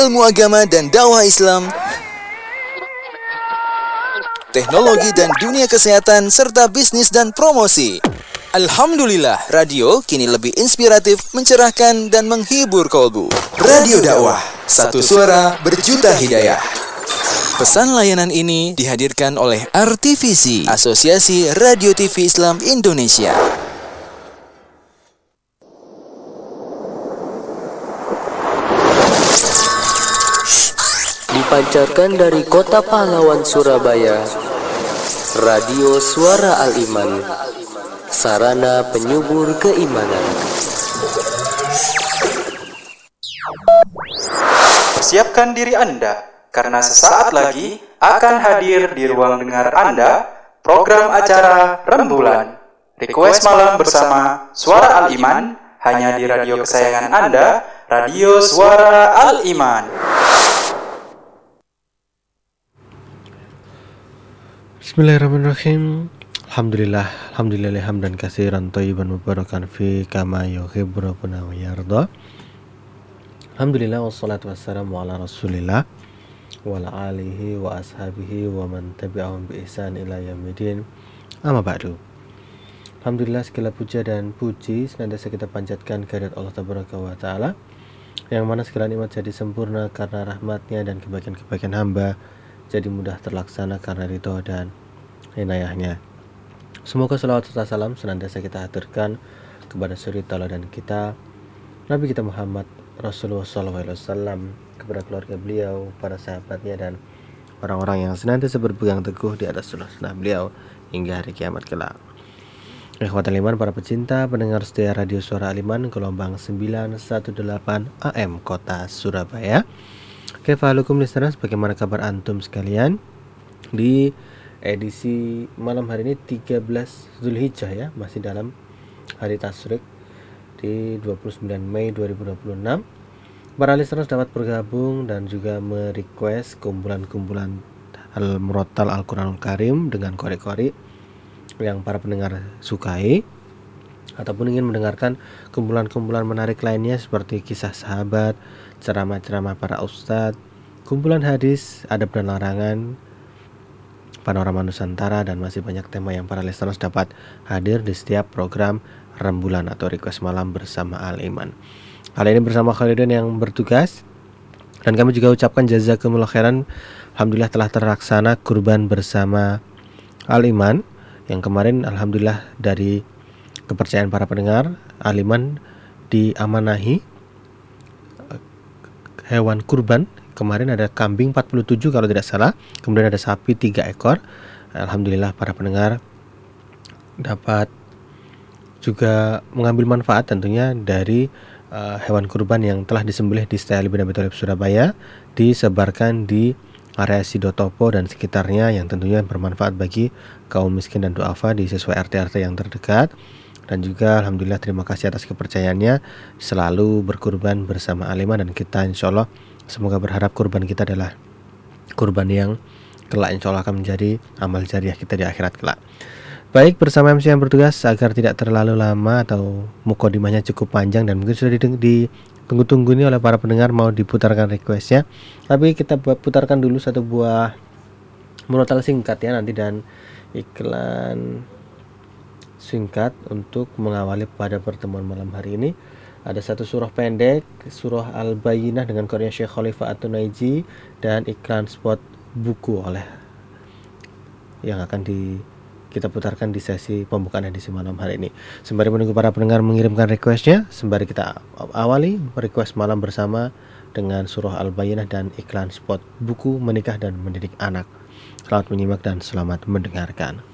ilmu agama dan dakwah Islam, teknologi dan dunia kesehatan, serta bisnis dan promosi. Alhamdulillah, radio kini lebih inspiratif, mencerahkan, dan menghibur kolbu. Radio dakwah, satu suara berjuta hidayah. Pesan layanan ini dihadirkan oleh RTVC, Asosiasi Radio TV Islam Indonesia. Dipancarkan dari Kota Pahlawan, Surabaya, Radio Suara Al-Iman, sarana penyubur keimanan. Persiapkan diri Anda, karena sesaat lagi akan hadir di ruang dengar Anda program acara Rembulan. Request malam bersama Suara Al-Iman, hanya di radio kesayangan Anda, Radio Suara Al-Iman. Bismillahirrahmanirrahim. Alhamdulillah hamdan katsiran thayyiban mubarakan fi kama yuhibbu rabbuna wa yarda. Alhamdulillah wassalatu wassalamu ala Rasulillah wa ala alihi wa ashabihi wa man tabi'ahum bi ihsan ila yaumil amma ba'du. Alhamdulillah, segala puja dan puji senantiasa kita panjatkan kehadirat Allah tabaraka wa taala, yang mana segala nikmat jadi sempurna karena rahmatnya, dan kebaikan-kebaikan hamba jadi mudah terlaksana karena ridho dan inayahnya. Semoga salawat serta salam senantiasa kita haturkan kepada suri tauladan kita, Nabi kita Muhammad Rasulullah SAW, kepada keluarga beliau, para sahabatnya, dan orang-orang yang senantiasa berpegang teguh di atas sunnah beliau hingga hari kiamat kelak. Ikhwatal iman, para pecinta pendengar setia Radio Suara Al-Iman, gelombang 918 AM Kota Surabaya. Kaifahalukum listeners, bagaimana kabar antum sekalian? Di edisi malam hari ini 13 Zulhijjah ya, masih dalam hari tasyrik di 29 Mei 2026. Para listeners dapat bergabung dan juga merequest kumpulan-kumpulan Al-Murattal Al-Quranul Karim dengan kori-kori yang para pendengar sukai, ataupun ingin mendengarkan kumpulan-kumpulan menarik lainnya seperti kisah sahabat, ceramah-ceramah para ustadz, kumpulan hadis, adab dan larangan, panorama Nusantara, dan masih banyak tema yang para listeners dapat hadir di setiap program rembulan atau request malam bersama Al-Iman. Kali ini bersama Khalidun yang bertugas, dan kami juga ucapkan jazakumullah khairan. Alhamdulillah telah terlaksana kurban bersama Al-Iman yang kemarin. Alhamdulillah dari kepercayaan para pendengar, Al-Iman diamanahi hewan kurban. Kemarin ada kambing 47 kalau tidak salah, kemudian ada sapi 3 ekor. Alhamdulillah para pendengar dapat juga mengambil manfaat tentunya dari hewan kurban yang telah disembelih di Staya Ali bin Abi Thalib Surabaya, disebarkan di area Sidotopo dan sekitarnya, yang tentunya bermanfaat bagi kaum miskin dan duafa di sesuai RT-RT yang terdekat. Dan juga alhamdulillah terima kasih atas kepercayaannya selalu berkurban bersama Al-Iman, dan kita insyaallah semoga berharap kurban kita adalah kurban yang kelak insyaallah akan menjadi amal jariah kita di akhirat kelak. Baik, bersama MC yang bertugas agar tidak terlalu lama atau mukadimahnya cukup panjang dan mungkin sudah ditunggu-tunggu ini oleh para pendengar mau diputarkan requestnya, tapi kita putarkan dulu satu buah murotal singkat ya nanti, dan iklan singkat untuk mengawali pada pertemuan malam hari ini. Ada satu surah pendek, surah Al-Bayyinah dengan Korea Syekh Khalifah At-Tunaiji, dan iklan spot buku oleh yang akan kita putarkan di sesi pembukaan edisi malam hari ini. Sembari menunggu para pendengar mengirimkan requestnya, sembari kita awali request malam bersama dengan surah Al-Bayyinah dan iklan spot buku menikah dan mendidik anak. Selamat menyimak dan selamat mendengarkan.